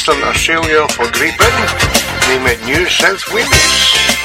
Western Australia for Great Britain, they met New South Wales.